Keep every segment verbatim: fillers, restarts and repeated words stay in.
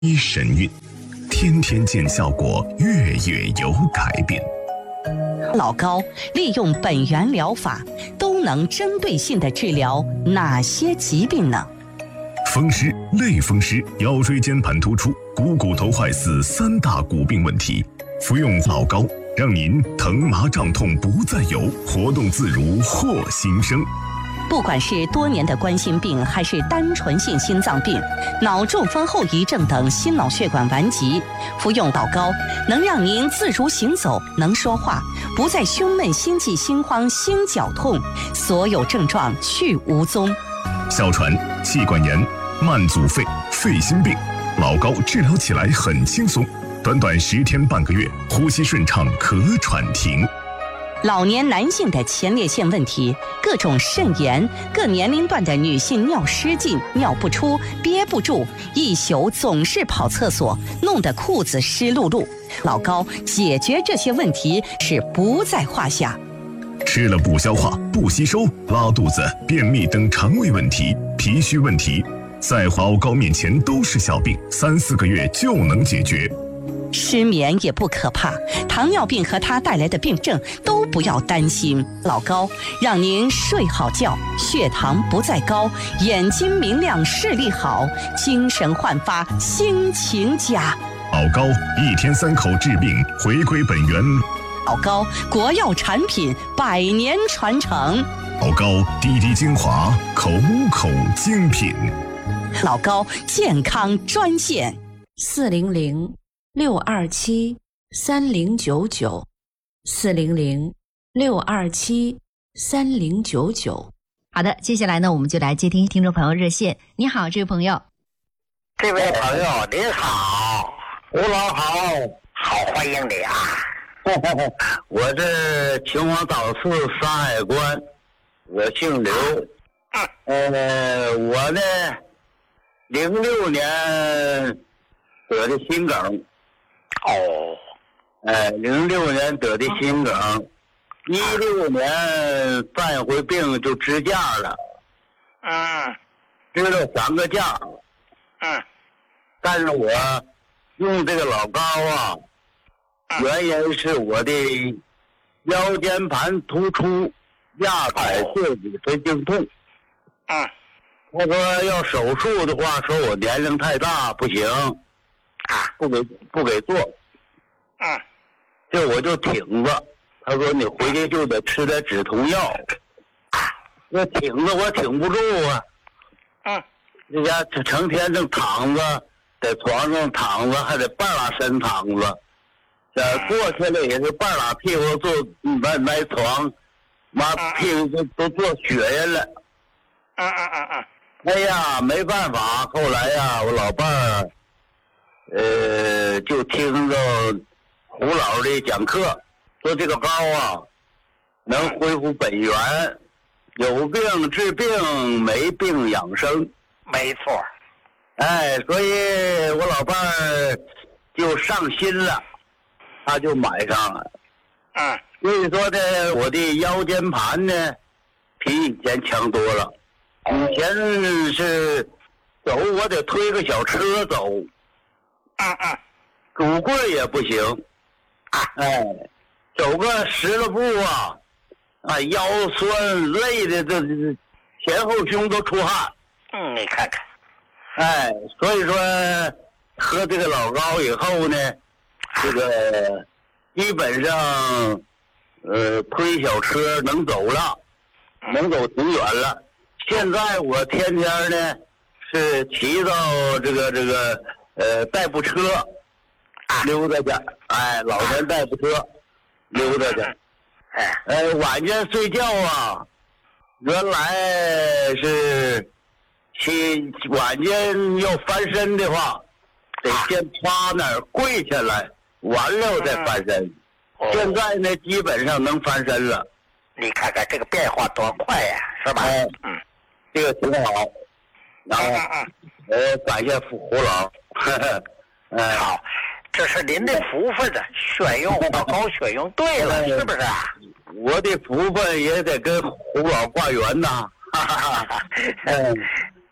一神韵，天天见效果，月月有改变。 老高利用本源疗法，都能针对性的治疗哪些疾病呢？ 风湿、类风湿、腰椎间盘突出、股骨头坏死三大骨病问题，服用老高，让您疼麻胀痛不再有，活动自如获新生。 不管是多年的冠心病，还是单纯性心脏病、脑中风后遗症等心脑血管顽疾，服用老高能让您自如行走，能说话，不再胸闷、心悸、心慌、心绞痛，所有症状去无踪。 哮喘、气管炎、慢阻肺、肺心病，老高治疗起来很轻松，短短十天半个月，呼吸顺畅，咳喘停。 老年男性的前列腺问题，各种肾炎，各年龄段的女性尿失禁、尿不出、憋不住，一宿总是跑厕所，弄得裤子湿漉漉。老高解决这些问题是不在话下。 吃了不消化、不吸收、拉肚子、便秘等肠胃问题、脾虚问题，在老高面前都是小病，三四个月就能解决。 失眠也不可怕，糖尿病和它带来的病症都不要担心。老高让您睡好觉，血糖不再高，眼睛明亮，视力好，精神焕发，心情佳。 老高一天三口治病，回归本源。 老高国药产品，百年传承。 老高滴滴精华，口口精品。 老高健康专线： 四零零六二七三零九九，四零零六二七三零九九。 好的，接下来呢，我们就来接听听众朋友热线。你好，这位朋友。 这位朋友您好，吴老好，好欢迎你啊！我是秦皇岛市山海关，我姓刘。呃，我呢，零六年得的心梗。哦，哎，零六年得的心梗，一六年犯一回病就支架了。嗯，支了三个架。嗯，但是我用这个老高啊，原因是我的腰间盘突出、压迫血骨神经痛。嗯，他说要手术的话，说我年龄太大不行，不给不给做。嗯，这我就挺着。他说你回去就得吃点止痛药。我挺着我挺不住啊。嗯，人家成天正躺着，在床上躺着，还得半拉身躺着。呃，过去了也是半拉屁股坐埋埋床，妈屁股都都坐血人了。嗯嗯嗯嗯。哎呀，没办法，后来呀，我老伴儿，呃，就听着胡老的讲课，说这个膏啊，能恢复本源，有病治病，没病养生。没错。哎，所以我老伴儿就上心了。他就买上了，嗯，所以说呢，我的腰间盘呢，比以前强多了。以前是走我得推个小车走，嗯嗯，拄棍也不行，哎，走个十来步啊，啊腰酸累的这前后胸都出汗。嗯，你看看，哎，所以说喝这个老膏以后呢。这个基本上，呃，推小车能走了，能走挺远了。现在我天天呢是骑到这个这个呃代步车溜达去，哎，老年代步车溜达去。哎，呃，晚间睡觉啊，原来是起晚间要翻身的话，得先趴那儿跪下来。完了再翻身，嗯哦、现在呢基本上能翻身了。你看看这个变化多快呀、啊，是吧？哎、嗯，这个挺好。然后，我、嗯、感谢胡老。呵呵嗯，好，这是您的福分啊，选用老高选用对了，是不是啊？我的福分也得跟胡老挂缘呐。哈哈哈。嗯，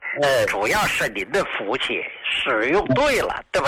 哎，主要是您的福气，使用对了，对吧？